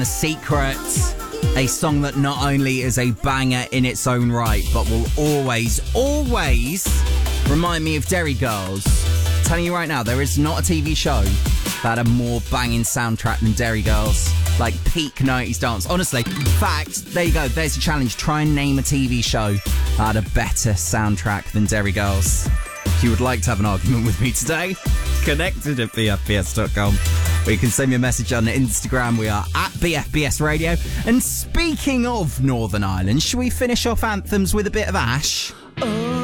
The Secret, a song that not only is a banger in its own right, but will always remind me of Derry Girls. I'm telling you right now, there is not a TV show that had a more banging soundtrack than Derry Girls. Like peak 90s dance. Honestly, fact, there you go, there's a challenge. Try and name a TV show that had a better soundtrack than Derry Girls. If you would like to have an argument with me today, connected at bfbs.com. Or you can send me a message on Instagram. We are at BFBS Radio. And speaking of Northern Ireland, should we finish off anthems with a bit of Ash?